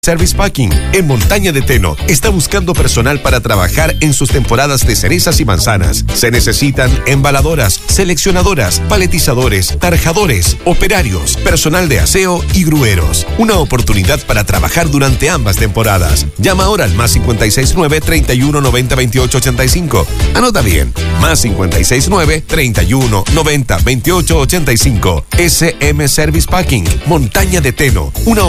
Service Packing en Montaña de Teno está buscando personal para trabajar en sus temporadas de cerezas y manzanas. Se necesitan embaladoras, seleccionadoras, paletizadores, tarjadores, operarios, personal de aseo y grueros. Una oportunidad para trabajar durante ambas temporadas. Llama ahora al +569 31 90 28 85. Anota bien, +569 31 90 28 85. SM Service Packing, Montaña de Teno. Una